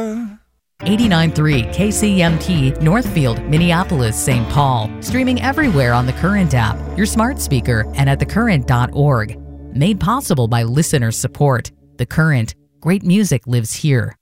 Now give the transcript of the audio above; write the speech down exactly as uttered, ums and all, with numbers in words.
eighty-nine point three K C M T, Northfield, Minneapolis, Saint Paul. Streaming everywhere on the Current app, your smart speaker, and at the current dot org. Made possible by listener support. The Current. Great music lives here.